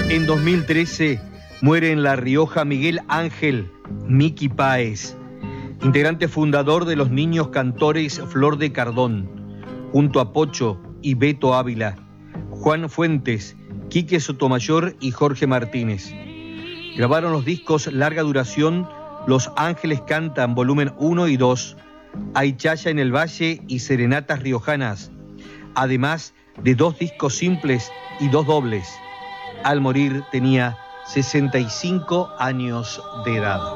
En 2013 muere en La Rioja Miguel Ángel Miki Páez, integrante fundador de los Niños Cantores Flor de Cardón, junto a Pocho y Beto Ávila, Juan Fuentes, Quique Sotomayor y Jorge Martínez. Grabaron los discos larga duración Los Ángeles Cantan, volumen 1 y 2, Hay Chaya en el Valle y Serenatas Riojanas, además de 2 discos simples y 2 dobles. Al morir tenía 65 años de edad.